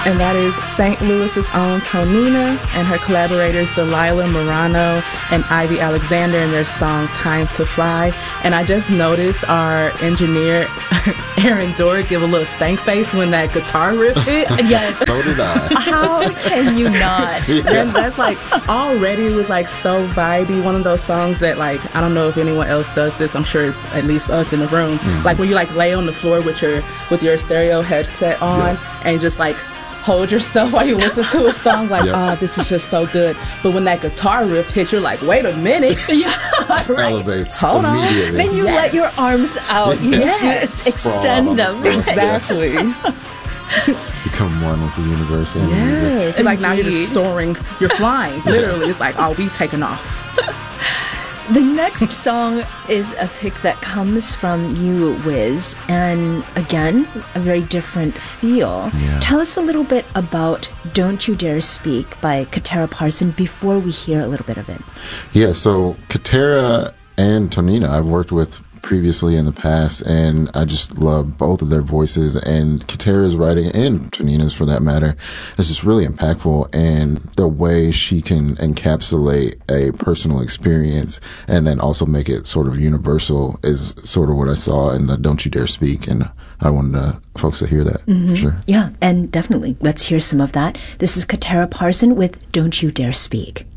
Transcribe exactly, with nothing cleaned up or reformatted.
And that is Saint Louis's own Tonina and her collaborators Delilah Morano and Ivy Alexander in their song Time to Fly. And I just noticed our engineer Aaron Dorr give a little stank face when that guitar riff hit. Yes. So did I. How can you not? Yeah. And that's like, already was like so vibey. One of those songs that, like, I don't know if anyone else does this. I'm sure at least us in the room. Mm-hmm. Like when you like lay on the floor with your with your stereo headset on yeah. and just like hold yourself while you listen to a song, like, yep. oh, this is just so good. But when that guitar riff hits, you're like, wait a minute. Yeah, right. Elevates Hold immediately. On. Then you yes. let your arms out. You, yes. you extend them. The exactly. Yes. Become one with the universe and yes. the music. It's like now you're just soaring. You're flying. Literally. It's like, oh, we taking off. The next song is a pick that comes from you, Wiz, and again, a very different feel. Yeah. Tell us a little bit about Don't You Dare Speak by Katara Parson before we hear a little bit of it. Yeah, so Katara and Tonina I've worked with previously in the past, and I just love both of their voices, and Katara's writing, and Tonina's for that matter, is just really impactful, and the way she can encapsulate a personal experience and then also make it sort of universal is sort of what I saw in the Don't You Dare Speak, and I wanted uh, folks to hear that, mm-hmm. for sure. Yeah, and definitely, let's hear some of that. This is Katara Parson with Don't You Dare Speak.